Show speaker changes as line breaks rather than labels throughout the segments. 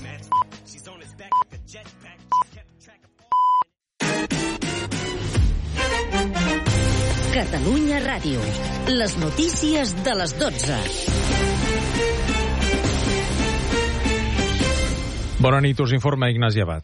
Catalunya Ràdio. Les notícies de les 12.
Bona nit, us informa Ignasi Abad.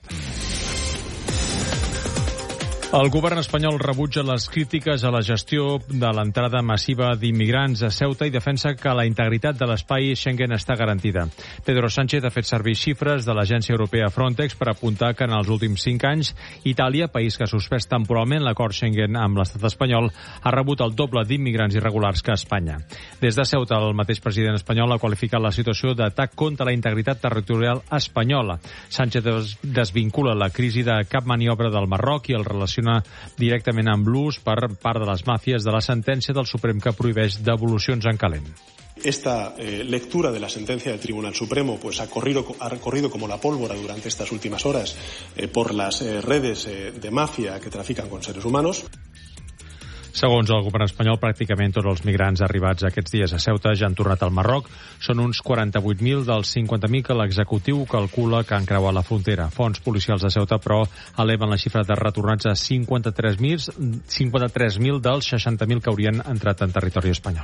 El govern espanyol rebutja les crítiques a la gestió de l'entrada massiva d'immigrants a Ceuta i defensa que la integritat de l'espai Schengen està garantida. Pedro Sánchez ha fet servir xifres de l'agència europea Frontex per apuntar que en els últims 5 anys Itàlia, país que ha suspès temporalment l'acord Schengen amb l'estat espanyol, ha rebut el doble d'immigrants irregulars que Espanya. Des de Ceuta, el mateix president espanyol ha qualificat la situació d'atac contra la integritat territorial espanyola. Sánchez desvincula la crisi de cap maniobra del Marroc i el relaciona directament amb l'ús per part de les màfies de la sentència del Suprem que prohibeix devolucions en calent.
Esta lectura de la sentencia del Tribunal Supremo pues ha corrido como la pólvora durante estas últimas horas por las redes de mafia que trafican con seres humanos.
Segons el govern espanyol, pràcticament tots els migrants arribats aquests dies a Ceuta ja han tornat al Marroc. Són uns 48.000 dels 50.000 que l'executiu calcula que han creuat la frontera. Fonts policials de Ceuta, però, eleven la xifra de retornats a 53.000 dels 60.000 que haurien entrat en territori espanyol.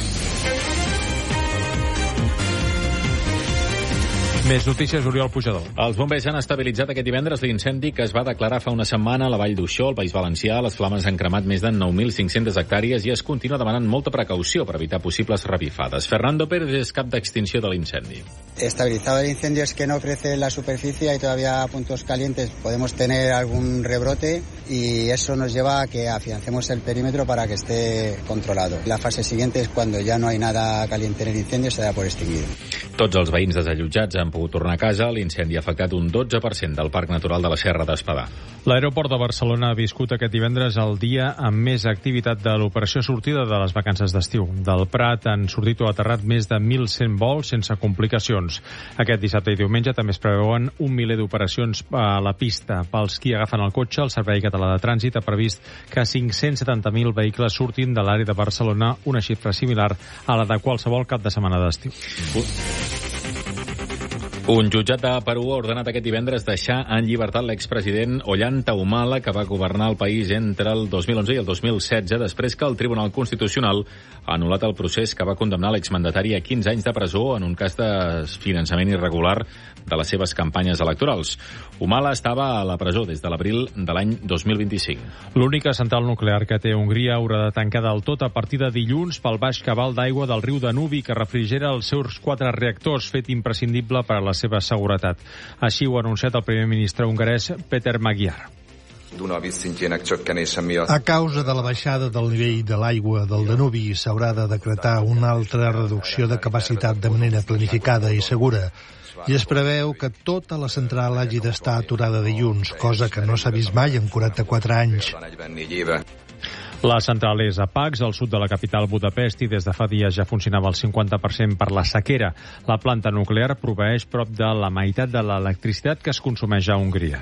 Més notícies, Oriol Pujador.
Els bombers han estabilitzat aquest divendres l'incendi que es va declarar fa una setmana a la Vall d'Uixó, al País Valencià. Les flames han cremat més de 9.500 hectàrees i es continua demanant molta precaució per evitar possibles revifades. Fernando Pérez és cap d'extinció de l'incendi.
Estabilizado el incendio es que no crece la superficie, hay todavía puntos calientes, podemos tener algún rebrote y eso nos lleva a que afiancemos el perímetro para que esté controlado. La fase siguiente es cuando ya no hay nada caliente en el incendio, se da por extinguido.
Tots els veïns desallotjats han pogut tornar a casa. L'incendi ha afectat un 12% del Parc Natural de la Serra d'Espadà.
L'aeroport de Barcelona ha viscut aquest divendres el dia amb més activitat de l'operació sortida de les vacances d'estiu. Del Prat han sortit o aterrat més de 1.100 vols sense complicacions. Aquest dissabte i diumenge també es preveuen 1 miler d'operacions a la pista. Pels qui agafen el cotxe, el Servei Català de Trànsit ha previst que 570.000 vehicles surtin de l'àrea de Barcelona, una xifra similar a la de qualsevol cap de setmana d'estiu.
Un jutjat de Perú ha ordenat aquest divendres deixar en llibertat l'expresident Ollanta Humala, que va governar el país entre el 2011 i el 2016, després que el Tribunal Constitucional ha anul·lat el procés que va condemnar l'exmandatari a 15 anys de presó en un cas de finançament irregular de les seves campanyes electorals. Humala estava a la presó des de l'abril de l'any 2025.
L'única central nuclear que té Hongria haurà de tancar del tot a partir de dilluns pel baix cabal d'aigua del riu Danubi, que refrigera els seus 4 reactors, fet imprescindible per a la seva seguretat. Així ho ha anunciat el primer ministre hongarès Péter Magyar.
A causa de la baixada del nivell de l'aigua del Danubi s'haurà de decretar una altra reducció de capacitat de manera planificada i segura. I es preveu que tota la central hagi d'estar aturada dilluns, cosa que no s'ha vist mai en 44 anys.
La central és a Pax, al sud de la capital Budapest, i des de fa dies ja funcionava el 50% per la sequera. La planta nuclear proveeix prop de la meitat de l'electricitat que es consumeix a Hongria.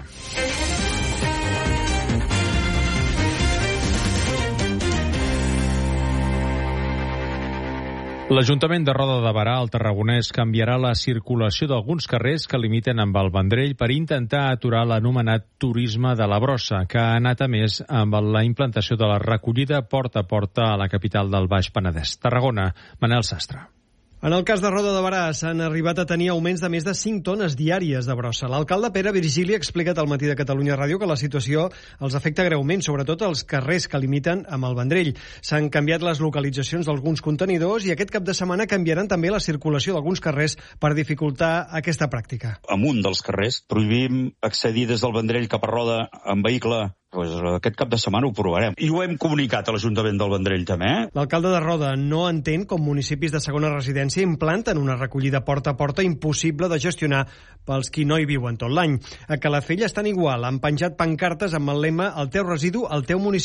L'Ajuntament de Roda de Berà, al Tarragonès, canviarà la circulació d'alguns carrers que limiten amb el Vendrell per intentar aturar l'anomenat turisme de la brossa, que ha anat a més amb la implantació de la recollida porta a porta a la capital del Baix Penedès. Tarragona, Manel Sastre.
En el cas de Roda de Berà s'han arribat a tenir augments de més de 5 tones diàries de brossa. L'alcalde Pere Virgili ha explicat al Matí de Catalunya Ràdio que la situació els afecta greument, sobretot als carrers que limiten amb el Vendrell. S'han canviat les localitzacions d'alguns contenidors i aquest cap de setmana canviaran també la circulació d'alguns carrers per dificultar aquesta pràctica.
Amunt dels carrers prohibim accedir des del Vendrell cap a Roda amb vehicle. Pues aquest cap de setmana ho provarem. I ho hem comunicat a l'Ajuntament del Vendrell també.
L'alcalde de Roda no entén com municipis de segona residència implanten una recollida porta a porta impossible de gestionar pels qui no hi viuen tot l'any. A Calafell estan igual, han penjat pancartes amb el lema "El teu residu, el teu municipi".